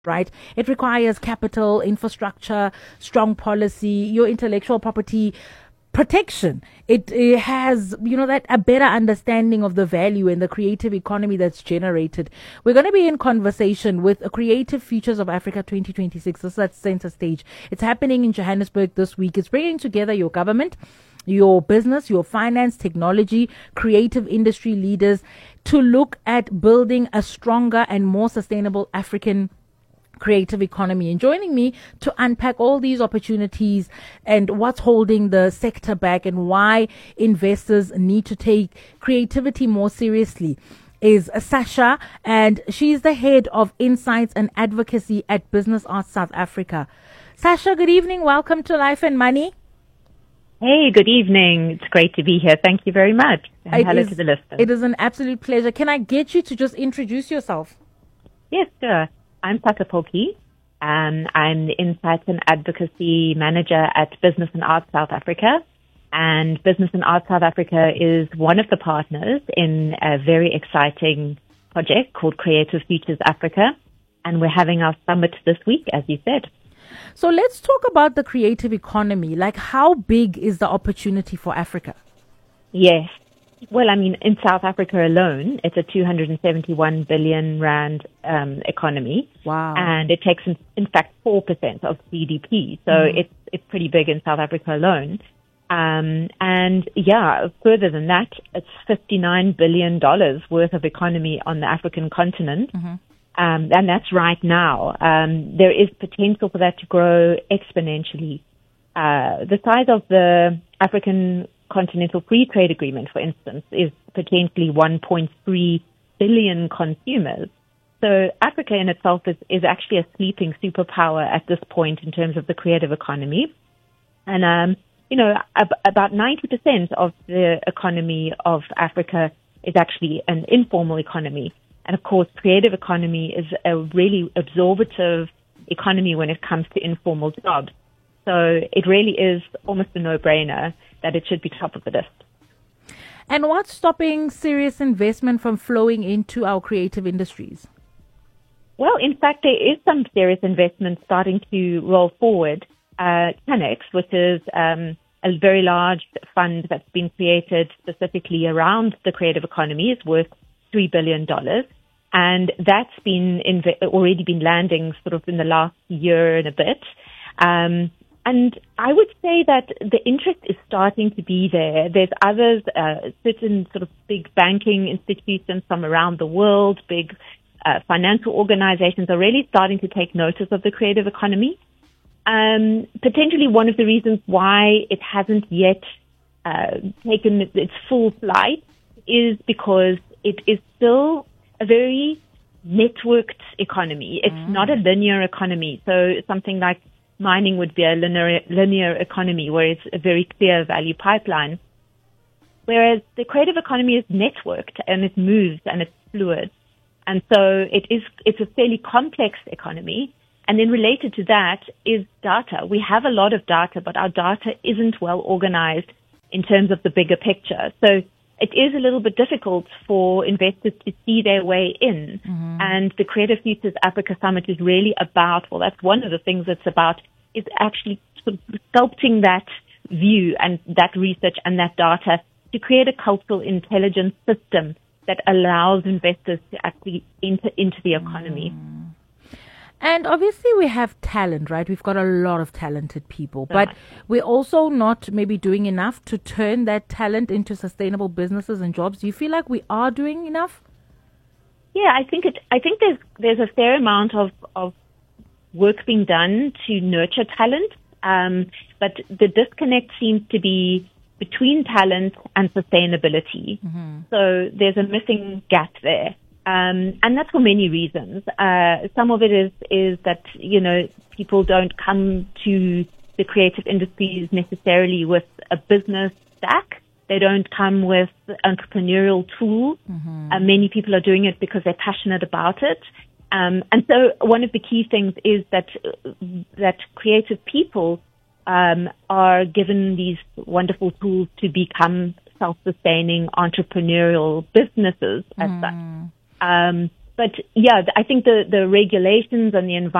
right? It requires capital, infrastructure, strong policy, your intellectual property protection. It has, that a better understanding of the value and the creative economy that's generated. We're going to be in conversation with Creative Futures of Africa 2026. This is at center stage. It's happening in Johannesburg this week. It's bringing together your government, your business, your finance, technology, creative industry leaders to look at building a stronger and more sustainable African creative economy. And joining me to unpack all these opportunities and what's holding the sector back and why investors need to take creativity more seriously is Sasha, and she's the head of insights and advocacy at Business Arts South Africa. Sasha, good evening. Welcome to Life and Money. Hey, good evening. It's great to be here. Thank you very much. And hello to the listeners. It is an absolute pleasure. Can I get you to just introduce yourself? Yes, sure. I'm Sasha Polke. I'm the Insights and Advocacy Manager at Business and Arts South Africa. And Business and Arts South Africa is one of the partners in a very exciting project called Creative Futures Africa. And we're having our summit this week, as you said. So let's talk about the creative economy. Like, how big is the opportunity for Africa? Yes. Well, I mean, in South Africa alone, it's a 271 billion rand economy. Wow. And it takes, in fact, 4% of GDP. So it's pretty big in South Africa alone. And yeah, further than that, it's $59 billion worth of economy on the African continent. And that's right now. There is potential for that to grow exponentially. The size of the African Continental Free Trade Agreement, for instance, is potentially 1.3 billion consumers. So Africa in itself is actually a sleeping superpower at this point in terms of the creative economy. And, about 90% of the economy of Africa is actually an informal economy. And of course, creative economy is a really absorptive economy when it comes to informal jobs. So it really is almost a no-brainer that it should be top of the list. And what's stopping serious investment from flowing into our creative industries? Well, in fact, there is some serious investment starting to roll forward. Canex, which is a very large fund that's been created specifically around the creative economy, is worth $3 billion. And that's been already been landing sort of in the last year and a bit. And I would say that the interest is starting to be there. There's others, certain sort of big banking institutions from around the world, big financial organizations are really starting to take notice of the creative economy. Potentially one of the reasons why it hasn't yet taken its full flight is because it is still a very networked economy. It's not a linear economy. So something like mining would be a linear economy where it's a very clear value pipeline. Whereas the creative economy is networked and it moves and it's fluid. And so it's a fairly complex economy. And then related to that is data. We have a lot of data, but our data isn't well organized in terms of the bigger picture. So it is a little bit difficult for investors to see their way in. And the Creative Futures Africa Summit is really about, well, that's one of the things it's about, is actually sort of sculpting that view and that research and that data to create a cultural intelligence system that allows investors to actually enter into the economy. And obviously we have talent, right? We've got a lot of talented people, but we're also not maybe doing enough to turn that talent into sustainable businesses and jobs. Do you feel like we are doing enough? Yeah, I think there's a fair amount of work being done to nurture talent. But the disconnect seems to be between talent and sustainability. So there's a missing gap there. And that's for many reasons. Some of it is that, people don't come to the creative industries necessarily with a business stack. They don't come with entrepreneurial tools. Many people are doing it because they're passionate about it. And so one of the key things is that creative people are given these wonderful tools to become self-sustaining entrepreneurial businesses as such. But yeah, I think the regulations and the environment